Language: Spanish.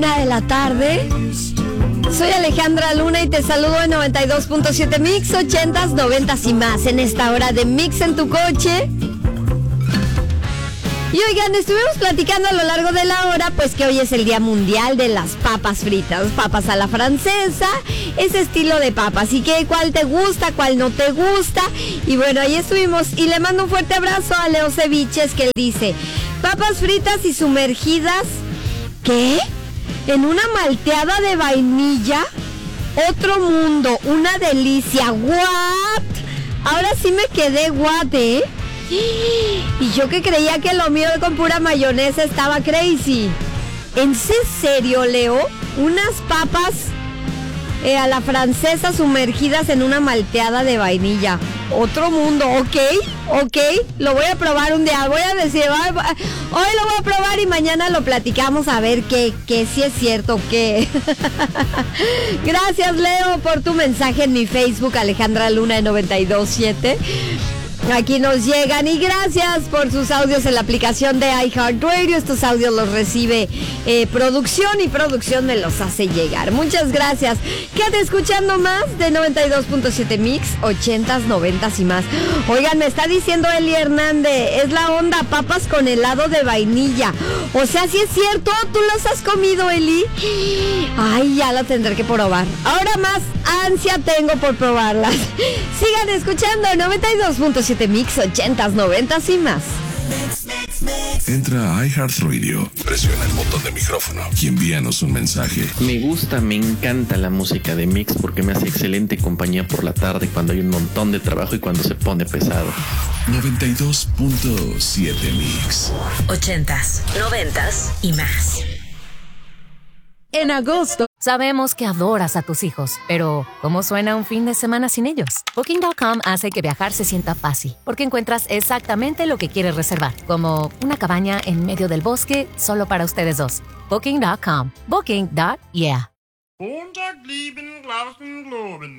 De la tarde. Soy Alejandra Luna y te saludo en 92.7 Mix, 80s, 90s y más en esta hora de Mix en tu coche. Y oigan, estuvimos platicando a lo largo de la hora, pues que hoy es el Día Mundial de las papas fritas, papas a la francesa, ese estilo de papas, y que cuál te gusta, cuál no te gusta. Y bueno, ahí estuvimos, y le mando un fuerte abrazo a Leo Ceviches, que él dice, papas fritas y sumergidas, ¿qué? En una malteada de vainilla, otro mundo, una delicia. ¿What? Ahora sí me quedé ¿eh? Y yo que creía que lo mío con pura mayonesa estaba crazy. ¿En serio, Leo? Unas papas a la francesa sumergidas en una malteada de vainilla. Otro mundo, ok, lo voy a probar un día, voy a decir, hoy lo voy a probar y mañana lo platicamos a ver qué si es cierto, qué. Gracias, Leo, por tu mensaje en mi Facebook, Alejandra Luna de 92.7. Aquí nos llegan, y gracias por sus audios en la aplicación de iHeartRadio. Estos audios los recibe producción, y producción me los hace llegar. Muchas gracias. Quédate escuchando más de 92.7 Mix, 80s, 90s y más. Oigan, me está diciendo Eli Hernández, es la onda papas con helado de vainilla. O sea, sí es cierto, ¿tú los has comido, Eli? Ay, ya lo tendré que probar. Ahora más ansia tengo por probarlas. Sigan escuchando 92.7 Mix, 80s, 90s y más. Entra a iHeartRadio, presiona el botón de micrófono y envíanos un mensaje. Me encanta la música de Mix porque me hace excelente compañía por la tarde cuando hay un montón de trabajo y cuando se pone pesado. 92.7 Mix. 80s, 90s y más. En agosto. Sabemos que adoras a tus hijos, pero ¿cómo suena un fin de semana sin ellos? Booking.com hace que viajar se sienta fácil, porque encuentras exactamente lo que quieres reservar, como una cabaña en medio del bosque solo para ustedes dos. Booking.com. Booking.yeah.